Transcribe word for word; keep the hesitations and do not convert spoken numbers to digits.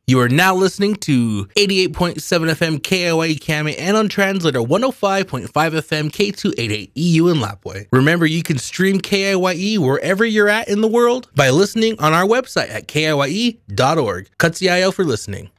You are now listening to eighty-eight point seven F M K I Y E Kame and on translator one oh five point five F M K two eighty-eight E U in Lapwai. Remember, you can stream K I Y E wherever you're at in the world by listening on our website at K I Y E dot org. Katsiayo for listening.